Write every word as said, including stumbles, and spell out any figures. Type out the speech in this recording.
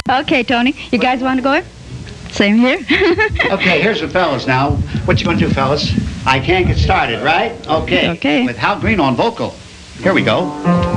Okay, Tony. You guys want to go? Same here. Okay, here's the fellas now. What you gonna do, fellas? I can't get started, right? Okay. Okay. With Hal Green on vocal. Here we go.